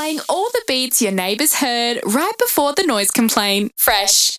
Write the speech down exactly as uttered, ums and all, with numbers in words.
playing all the beats your neighbours heard right before the noise complaint. Fresh.